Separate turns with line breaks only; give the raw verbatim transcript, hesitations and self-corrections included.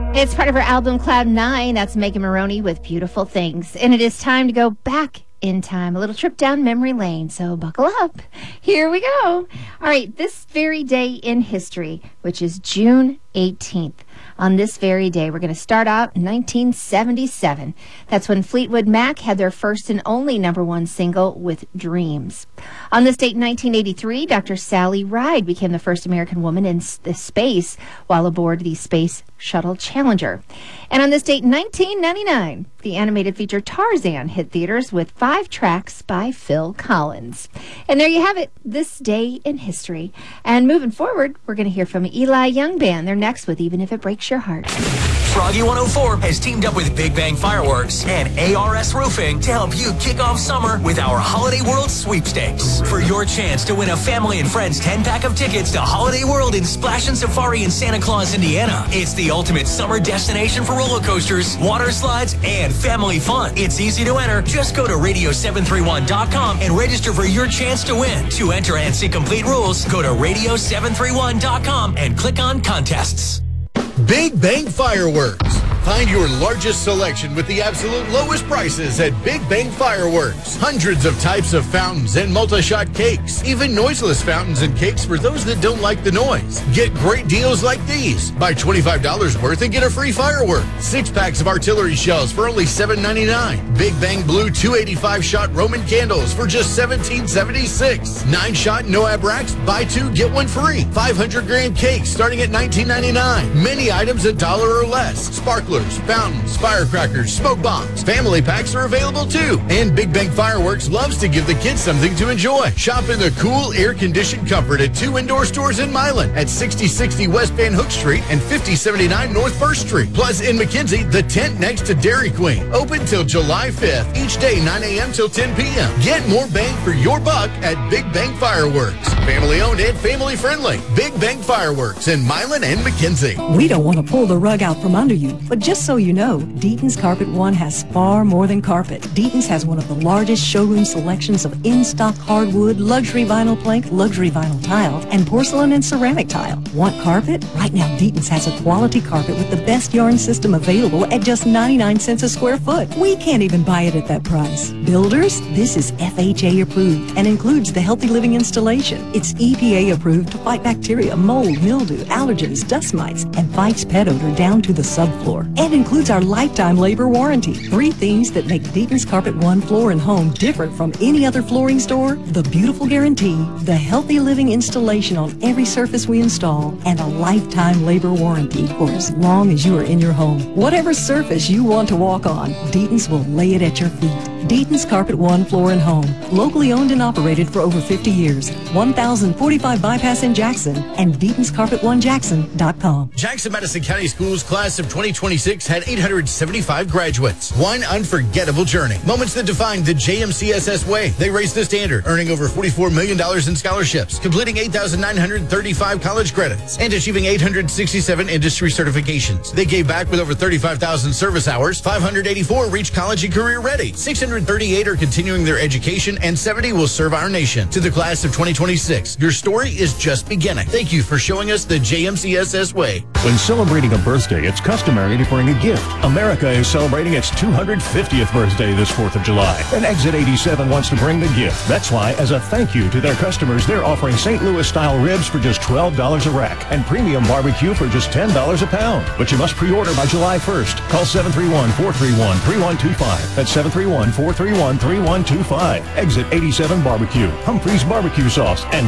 It's part of her album Cloud Nine. That's Megan Moroney with Beautiful Things. And it is time to go back in time, a little trip down memory lane. So buckle up. Here we go. All right, this very day in history, which is June eighteenth. On this very day, we're going to start out in nineteen seventy-seven. That's when Fleetwood Mac had their first and only number one single with Dreams. On this date in nineteen eighty-three, Doctor Sally Ride became the first American woman in the space while aboard the Space Shuttle Challenger. And on this date in nineteen ninety-nine, the animated feature Tarzan hit theaters with five tracks by Phil Collins. And there you have it, this day in history. And moving forward, we're going to hear from Eli Young Band. They're next with Even If It Breaks Your Heart.
Froggy one oh four has teamed up with Big Bang Fireworks and A R S Roofing to help you kick off summer with our Holiday World sweepstakes. For your chance to win a family and friends ten-pack of tickets to Holiday World in Splash and Safari in Santa Claus, Indiana. It's the ultimate summer destination for roller coasters, water slides, and family fun. It's easy to enter. Just go to radio seven three one dot com and register for your chance to win. To enter and see complete rules, go to radio seven three one dot com and click on contests.
Big Bang Fireworks. Find your largest selection with the absolute lowest prices at Big Bang Fireworks. Hundreds of types of fountains and multi-shot cakes. Even noiseless fountains and cakes for those that don't like the noise. Get great deals like these. Buy twenty-five dollars worth and get a free firework. Six packs of artillery shells for only seven ninety-nine. Big Bang Blue two eighty-five shot Roman candles for just seventeen seventy-six. Nine shot Noab racks, buy two, get one free. five hundred gram cakes starting at nineteen ninety-nine. Many items a dollar or less. Sparklers, fountains, firecrackers, smoke bombs. Family packs are available too. And Big Bang Fireworks loves to give the kids something to enjoy. Shop in the cool, air-conditioned comfort at two indoor stores in Milan at sixty sixty West Van Hook Street and fifty seventy-nine North First Street. Plus in McKenzie, the tent next to Dairy Queen. Open till July fifth. Each day nine a.m. till ten p.m. Get more bang for your buck at Big Bang Fireworks. Family owned and family friendly. Big Bang Fireworks in Milan and McKenzie.
We don't want to pull the rug out from under you, but just so you know, Deaton's Carpet One has far more than carpet. Deaton's has one of the largest showroom selections of in-stock hardwood, luxury vinyl plank, luxury vinyl tile, and porcelain and ceramic tile. Want carpet? Right now, Deaton's has a quality carpet with the best yarn system available at just ninety-nine cents a square foot. We can't even buy it at that price. Builders, this is F H A approved and includes the Healthy Living installation. It's E P A approved to fight bacteria, mold, mildew, allergens, dust mites, and fights pet odor down to the subfloor. And includes our lifetime labor warranty. Three things that make Deaton's Carpet One Floor and Home different from any other flooring store: the beautiful guarantee, the Healthy Living installation on every surface we install, and a lifetime labor warranty for as long as you are in your home. Whatever surface you want to walk on, Deaton's will lay it at your feet. Deaton's Carpet One Floor and Home, locally owned and operated for over fifty years. one thousand forty-five Bypass in Jackson and Deaton's Carpet One Jackson dot com.
Jackson Madison County Schools class of twenty twenty-six had eight hundred seventy-five graduates. One unforgettable journey. Moments that defined the J M C S S way. They raised the standard, earning over forty-four million dollars in scholarships, completing eight thousand nine hundred thirty-five college credits, and achieving eight hundred sixty-seven industry certifications. They gave back with over thirty-five thousand service hours. five hundred eighty-four reached college and career ready. six hundred thirty-eight are continuing their education, and seventy will serve our nation. To the class of twenty twenty-six, your story is just beginning. Thank you for showing us the J M C S S way.
When celebrating a birthday, it's customary to bring a gift. America is celebrating its two hundred fiftieth birthday this fourth of July, and Exit eighty-seven wants to bring the gift. That's why, as a thank you to their customers, they're offering Saint Louis-style ribs for just twelve dollars a rack and premium barbecue for just ten dollars a pound. But you must pre-order by July first. Call seven three one, four three one, three one two five. That's seven three one, four three one, three one two five. Exit eighty-seven Barbecue, Humphreys Barbecue Sauce, and